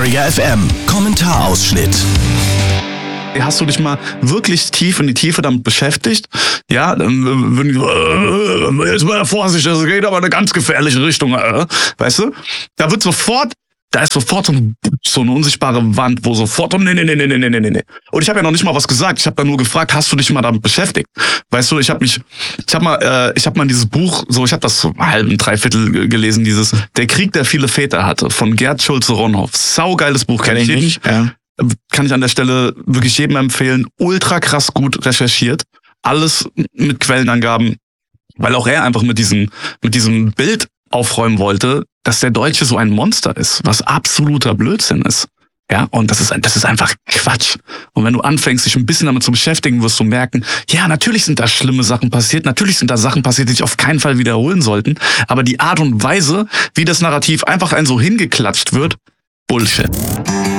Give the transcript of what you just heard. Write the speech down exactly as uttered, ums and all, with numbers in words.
Träger F M. Kommentarausschnitt. Hast du dich mal wirklich tief in die Tiefe damit beschäftigt? Ja, dann würden die so, äh, jetzt mal Vorsicht, das geht aber in eine ganz gefährliche Richtung, äh, weißt du? Da wird sofort, da ist sofort so eine, so eine unsichtbare Wand, wo sofort, nee, nee, nee, nee, nee, nee, nee, nee. Und ich habe ja noch nicht mal was gesagt, ich habe da nur gefragt, hast du dich mal damit beschäftigt? Weißt du, ich habe mich, ich habe mal, äh, ich habe mal dieses Buch, so, ich habe das so halb, ein Dreiviertel gelesen, dieses Der Krieg, der viele Väter hatte, von Gerd Schulze-Ronhoff. Saugeiles Buch, kenn ich nicht. Ja. Kann ich an der Stelle wirklich jedem empfehlen. Ultra krass gut recherchiert. Alles mit Quellenangaben. Weil auch er einfach mit diesem, mit diesem Bild aufräumen wollte, dass der Deutsche so ein Monster ist. Was absoluter Blödsinn ist. Ja, und das ist, das ist einfach Quatsch. Und wenn du anfängst, dich ein bisschen damit zu beschäftigen, wirst du merken, ja, natürlich sind da schlimme Sachen passiert. Natürlich sind da Sachen passiert, die sich auf keinen Fall wiederholen sollten. Aber die Art und Weise, wie das Narrativ einfach ein so hingeklatscht wird, Bullshit.